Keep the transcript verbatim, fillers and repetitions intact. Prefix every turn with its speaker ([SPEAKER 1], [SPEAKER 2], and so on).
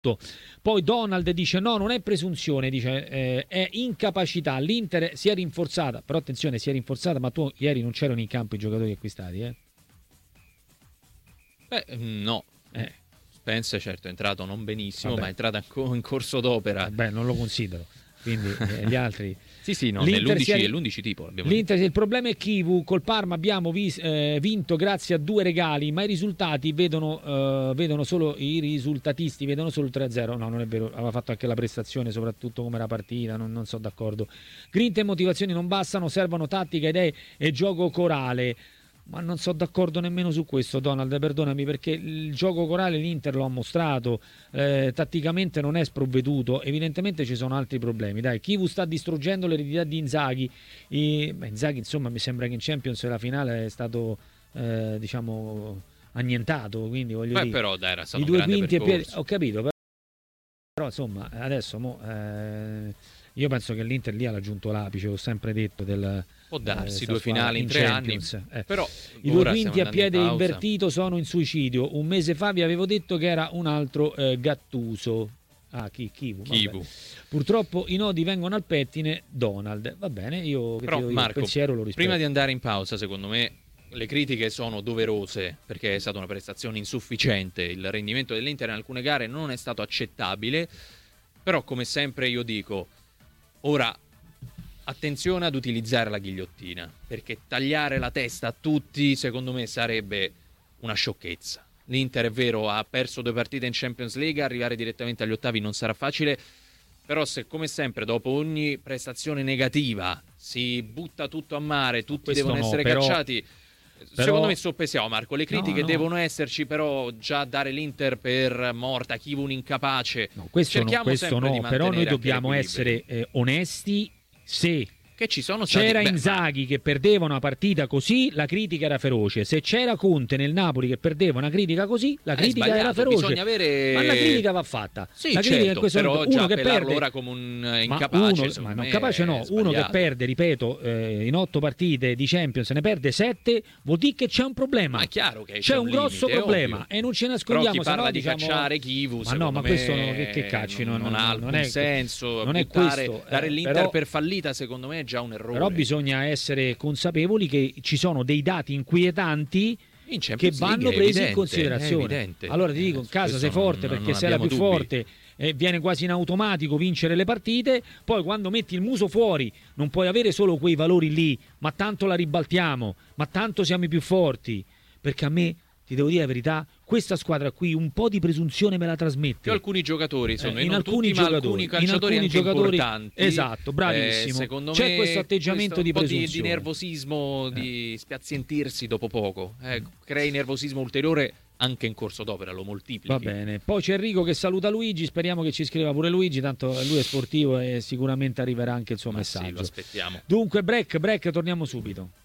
[SPEAKER 1] Poi Donald dice no, non è presunzione, dice eh, è incapacità, l'Inter si è rinforzata, però attenzione, si è rinforzata, ma tu ieri non c'erano in campo i giocatori acquistati, eh?
[SPEAKER 2] Beh, no.
[SPEAKER 1] Eh.
[SPEAKER 2] Spence certo è entrato non benissimo,
[SPEAKER 1] Vabbè.
[SPEAKER 2] ma è entrato in corso d'opera.
[SPEAKER 1] Beh, non lo considero. Quindi eh, gli altri
[SPEAKER 2] sì sì no,
[SPEAKER 1] L'Inter
[SPEAKER 2] nell'undici,
[SPEAKER 1] è...
[SPEAKER 2] l'undici tipo
[SPEAKER 1] l'Inter, il problema è Chivu, col Parma abbiamo vis, eh, vinto grazie a due regali, ma i risultati vedono, eh, vedono solo i risultatisti vedono solo il tre a zero. No, non è vero, aveva fatto anche la prestazione, soprattutto come era partita, non, non sono d'accordo. Grinta e motivazioni non bastano, servono tattica, idee e gioco corale. Ma non sono d'accordo nemmeno su questo, Donald, perdonami, perché il gioco corale l'Inter lo ha mostrato, eh, tatticamente non è sprovveduto, evidentemente ci sono altri problemi. Dai, Chivu sta distruggendo l'eredità di Inzaghi. I, beh, Inzaghi, insomma, mi sembra che in Champions la finale è stato, eh, diciamo, annientato, quindi voglio
[SPEAKER 2] beh,
[SPEAKER 1] dire,
[SPEAKER 2] però dai, era stato
[SPEAKER 1] i
[SPEAKER 2] un
[SPEAKER 1] due
[SPEAKER 2] grande
[SPEAKER 1] quinti e piedi,
[SPEAKER 2] percorso.
[SPEAKER 1] ho capito, però, però insomma, adesso mo, eh, io penso che l'Inter lì ha raggiunto l'apice, ho sempre detto del
[SPEAKER 2] Può darsi
[SPEAKER 1] eh,
[SPEAKER 2] due finali in, in tre
[SPEAKER 1] Champions.
[SPEAKER 2] anni,
[SPEAKER 1] eh.
[SPEAKER 2] però
[SPEAKER 1] i due quinti a piede in invertito sono in suicidio. Un mese fa vi avevo detto che era un altro eh, Gattuso. Ah, chi, Chivu,
[SPEAKER 2] Chivu.
[SPEAKER 1] Purtroppo i nodi vengono al pettine. Donald, va bene, io,
[SPEAKER 2] però,
[SPEAKER 1] io
[SPEAKER 2] Marco,
[SPEAKER 1] il pensiero lo rispetto.
[SPEAKER 2] Prima di andare in pausa, secondo me le critiche sono doverose, perché è stata una prestazione insufficiente, il rendimento dell'Inter in alcune gare non è stato accettabile, però come sempre io dico, ora attenzione ad utilizzare la ghigliottina, perché tagliare la testa a tutti secondo me sarebbe una sciocchezza. L'Inter è vero, ha perso due partite in Champions League, arrivare direttamente agli ottavi non sarà facile, però se come sempre dopo ogni prestazione negativa si butta tutto a mare, tutti
[SPEAKER 1] Questo
[SPEAKER 2] devono
[SPEAKER 1] no,
[SPEAKER 2] essere
[SPEAKER 1] però,
[SPEAKER 2] cacciati,
[SPEAKER 1] però...
[SPEAKER 2] secondo me soppesiamo, Marco, le critiche
[SPEAKER 1] no, no.
[SPEAKER 2] devono esserci, però già dare l'Inter per morta, chi un incapace,
[SPEAKER 1] no, questo
[SPEAKER 2] cerchiamo
[SPEAKER 1] no, questo
[SPEAKER 2] sempre
[SPEAKER 1] no,
[SPEAKER 2] di
[SPEAKER 1] però noi
[SPEAKER 2] mantenere
[SPEAKER 1] dobbiamo essere eh, onesti. Se
[SPEAKER 2] che ci sono stati...
[SPEAKER 1] c'era
[SPEAKER 2] Beh,
[SPEAKER 1] Inzaghi ma... che perdeva una partita così, la critica era feroce. Se c'era Conte nel Napoli che perdeva una critica così, la critica era feroce.
[SPEAKER 2] Bisogna avere...
[SPEAKER 1] Ma la critica va fatta.
[SPEAKER 2] Sì,
[SPEAKER 1] la
[SPEAKER 2] certo,
[SPEAKER 1] critica
[SPEAKER 2] però
[SPEAKER 1] momento,
[SPEAKER 2] già
[SPEAKER 1] uno che perde
[SPEAKER 2] ora come un incapace,
[SPEAKER 1] ma uno, ma non capace no, uno che perde, ripeto, eh, in otto partite di Champions ne perde sette, vuol dire che c'è un problema.
[SPEAKER 2] Ma è chiaro che c'è,
[SPEAKER 1] c'è un,
[SPEAKER 2] un
[SPEAKER 1] grosso
[SPEAKER 2] limite,
[SPEAKER 1] problema
[SPEAKER 2] ovvio.
[SPEAKER 1] e non ce ne nascondiamo.
[SPEAKER 2] Però chi parla
[SPEAKER 1] no,
[SPEAKER 2] di
[SPEAKER 1] diciamo...
[SPEAKER 2] cacciare Chivu,
[SPEAKER 1] ma no, ma questo non, che, che cacci,
[SPEAKER 2] non,
[SPEAKER 1] non,
[SPEAKER 2] non ha
[SPEAKER 1] non
[SPEAKER 2] alcun
[SPEAKER 1] è,
[SPEAKER 2] senso.
[SPEAKER 1] Non è
[SPEAKER 2] buttare,
[SPEAKER 1] questo.
[SPEAKER 2] Dare
[SPEAKER 1] eh,
[SPEAKER 2] l'Inter
[SPEAKER 1] però,
[SPEAKER 2] per fallita secondo me è già un errore.
[SPEAKER 1] Però bisogna essere consapevoli che ci sono dei dati inquietanti che vanno
[SPEAKER 2] League,
[SPEAKER 1] presi
[SPEAKER 2] evidente,
[SPEAKER 1] in considerazione. Allora ti dico, in casa sei forte
[SPEAKER 2] non,
[SPEAKER 1] perché
[SPEAKER 2] non
[SPEAKER 1] sei la più
[SPEAKER 2] dubbi.
[SPEAKER 1] forte e viene quasi in automatico vincere le partite, poi quando metti il muso fuori non puoi avere solo quei valori lì, ma tanto la ribaltiamo, ma tanto siamo i più forti, perché a me, ti devo dire la verità, questa squadra qui un po' di presunzione me la trasmette.
[SPEAKER 2] Più alcuni giocatori sono
[SPEAKER 1] eh, in
[SPEAKER 2] non
[SPEAKER 1] alcuni
[SPEAKER 2] tutti,
[SPEAKER 1] giocatori,
[SPEAKER 2] ma alcuni calciatori
[SPEAKER 1] in alcuni
[SPEAKER 2] anche
[SPEAKER 1] giocatori,
[SPEAKER 2] importanti.
[SPEAKER 1] Esatto, bravissimo.
[SPEAKER 2] Eh, secondo
[SPEAKER 1] C'è
[SPEAKER 2] me
[SPEAKER 1] questo atteggiamento
[SPEAKER 2] questo
[SPEAKER 1] di
[SPEAKER 2] un po'
[SPEAKER 1] presunzione,
[SPEAKER 2] di, di nervosismo, eh. di spiazientirsi dopo poco. Eh, crei nervosismo ulteriore anche in corso d'opera, lo moltiplichi.
[SPEAKER 1] Va bene. Poi c'è Enrico che saluta Luigi, speriamo che ci scriva pure Luigi, tanto lui è sportivo e sicuramente arriverà anche il suo
[SPEAKER 2] ma
[SPEAKER 1] messaggio.
[SPEAKER 2] Sì, lo aspettiamo.
[SPEAKER 1] Dunque break, break, torniamo subito.